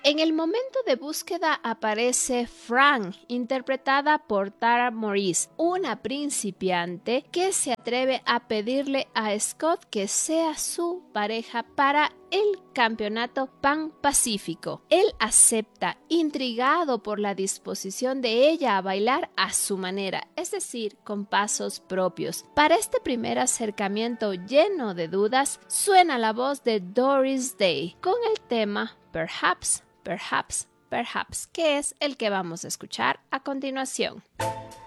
En el momento de búsqueda aparece Fran, interpretada por Tara Morris, una principiante que se atreve a pedirle a Scott que sea su pareja para el campeonato Pan-Pacífico. Él acepta, intrigado por la disposición de ella a bailar a su manera, es decir, con pasos propios. Para este primer acercamiento lleno de dudas, suena la voz de Doris Day con el tema Perhaps, Perhaps, Perhaps, que es el que vamos a escuchar a continuación.